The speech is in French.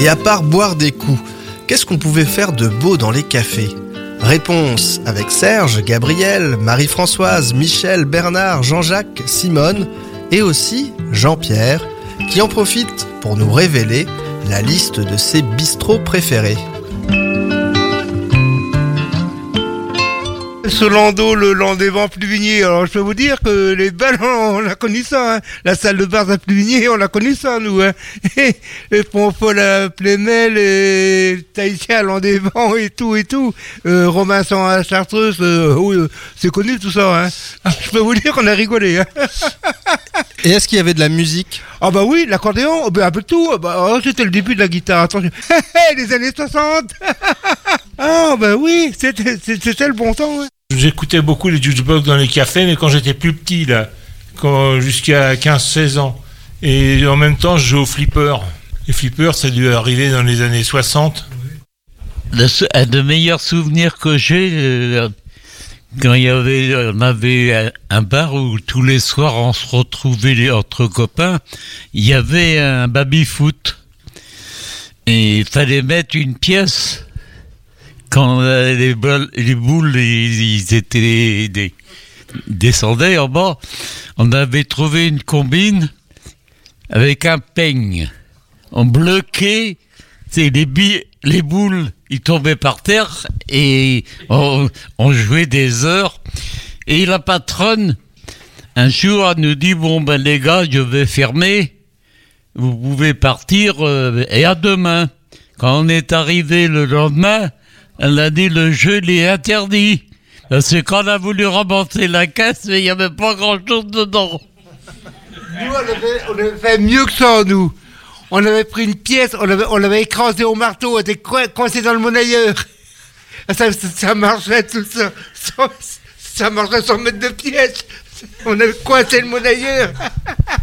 Et à part boire des coups, qu'est-ce qu'on pouvait faire de beau dans les cafés ? Réponse avec Serge, Gabriel, Marie-Françoise, Michel, Bernard, Jean-Jacques, Simone et aussi Jean-Pierre qui en profite pour nous révéler la liste de ses bistrots préférés. Solando, le Landévent Pluvigné. Alors je peux vous dire que les balles, on a connu ça. Hein. La salle de bar à Pluvigné, on a connu ça nous. Hein. Les Pompol à Plémel, les Tahitiens à Landévent et tout et tout. Robinson à Chartreuse, oui, c'est connu tout ça. Hein. Je peux vous dire qu'on a rigolé. Hein. Et est-ce qu'il y avait de la musique ? Ah bah oui, l'accordéon, un peu de tout. C'était le début de la guitare. Attention, les années 60. Ah bah oui, c'était le bon temps. Hein. J'écoutais beaucoup les jukebox dans les cafés, mais quand j'étais plus petit, là, jusqu'à 15-16 ans. Et en même temps, je jouais au flipper. Les flippers, ça a dû arriver dans les années 60. Un des meilleurs souvenirs que j'ai, quand on avait un bar où tous les soirs on se retrouvait entre copains, il y avait un baby-foot. Et il fallait mettre une pièce. Quand les boules ils étaient descendaient en bas, on avait trouvé une combine avec un peigne. On bloquait, les boules, ils tombaient par terre et on jouait des heures. Et la patronne, un jour, elle nous dit, bon ben les gars, je vais fermer, vous pouvez partir et à demain. Quand on est arrivé le lendemain, elle a dit le jeu il est interdit. Parce que quand on a voulu remonter la caisse, il n'y avait pas grand-chose dedans. Nous, on avait fait mieux que ça, nous. On avait pris une pièce, on l'avait écrasée au marteau, elle était coincée dans le monnayeur. Ça marchait tout ça. Ça marchait sans mettre de pièce. On avait coincé le monnayeur.